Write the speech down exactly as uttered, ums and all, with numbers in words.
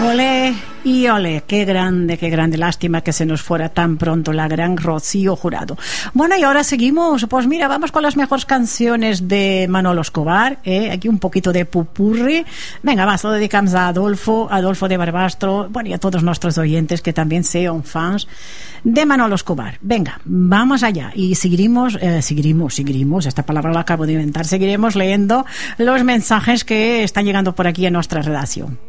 Olé y olé, qué grande, qué grande, lástima que se nos fuera tan pronto la gran Rocío Jurado. Bueno, y ahora seguimos, pues mira, vamos con las mejores canciones de Manolo Escobar, ¿eh? Aquí un poquito de pupurri. Venga, va, se lo dedicamos a Adolfo, Adolfo de Barbastro, bueno, y a todos nuestros oyentes que también sean fans de Manolo Escobar. Venga, vamos allá y seguiremos, eh, seguiremos, seguiremos, esta palabra la acabo de inventar, seguiremos leyendo los mensajes que están llegando por aquí en nuestra redacción.